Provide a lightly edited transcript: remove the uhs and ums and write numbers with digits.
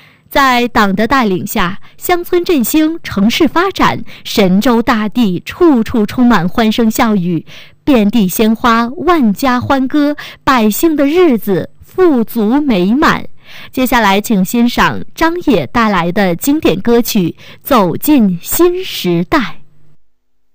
在党的带领下，乡村振兴，城市发展，神州大地处处充满欢声笑语，遍地鲜花，万家欢歌，百姓的日子富足美满。接下来请欣赏张也带来的经典歌曲《走进新时代》。